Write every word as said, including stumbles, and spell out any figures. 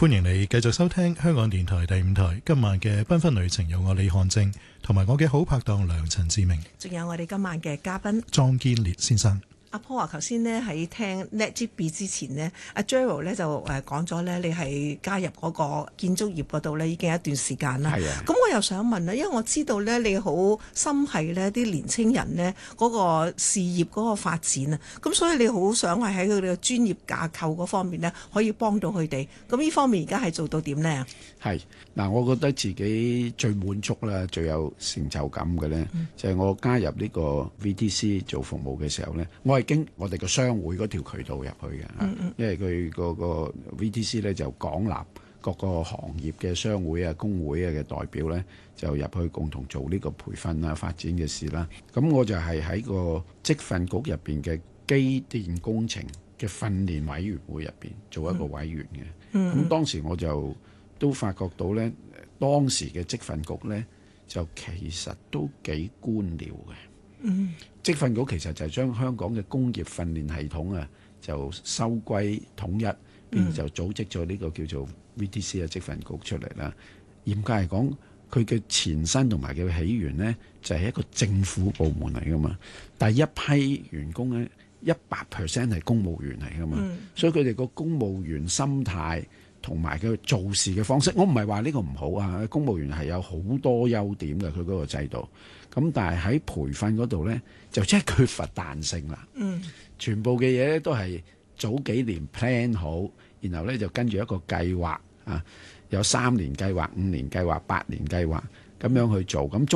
歡迎你繼續收聽香港電台第五台今晚嘅繽紛旅程，有我李漢正同埋我嘅好拍檔梁陳志明， 仲有我哋今晚嘅嘉賓莊堅烈先生。 阿 Paul 啊，頭先咧喺聽 NetGB 之前呢，阿 Gerald 咧就誒講咗咧，你係加入嗰個建築業嗰度咧已經有一段時間啦。係啊。咁我又想問咧，因為我知道咧你好心係咧啲年青人咧嗰個事業嗰個發展啊，咁所以你好想係喺佢哋嘅專業架構嗰方面咧可以幫到佢哋。咁呢方面而家係做到點咧？ 係嗱，我覺得自己最滿足啦、最有成就感嘅咧，嗯、就係我加入呢個 V T C 做服務嘅時候咧，我係經我哋個商會嗰條渠道入去嘅，嗯嗯因為佢嗰個 V T C 咧就廣納各個行業嘅商會啊、工會啊嘅代表咧，就入去共同做呢個培訓啊、發展嘅事啦。咁我就係喺個職訓局入邊嘅機電工程嘅訓練委員會入邊做一個委員嘅。咁、嗯嗯、當時我就都發覺到咧，當時嘅職訓局咧就其實都幾官僚嘅。嗯，職訓局其實就係將香港嘅工業訓練系統啊，就收歸統一，變就組織咗呢個叫做 V T C 嘅職訓局出嚟啦。嚴格嚟講，佢嘅前身同埋佢起源呢，就係、是、一個政府部門嚟噶嘛。第一批員工咧，一百 percent 係公務員嚟噶嘛，嗯、所以佢哋個公務員心態同埋佢做事嘅方式，我唔係話呢個唔好啊。公務員係有好多優點嘅，佢嗰個制度。咁但係喺培訓嗰度呢，就真係缺乏彈性啦。嗯，全部嘅嘢都係早幾年 plan 好，然後呢就跟住一個計劃啊，有三年計劃、五年計劃、八年計劃咁樣去做。咁